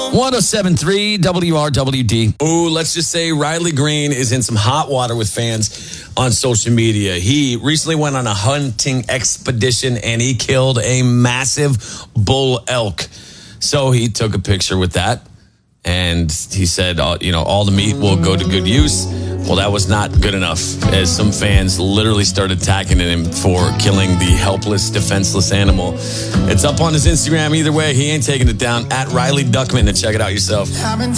107.3 WRWD. Ooh, let's just say Riley Green is in some hot water with fans on social media. He recently went on a hunting expedition and he killed a massive bull elk. So he took a picture with that and he said, all the meat will go to good use. Well, that was not good enough, as some fans literally started attacking him for killing the helpless, defenseless animal. It's up on his Instagram. Either way, he ain't taking it down. At Riley Duckman, and check it out yourself. I've been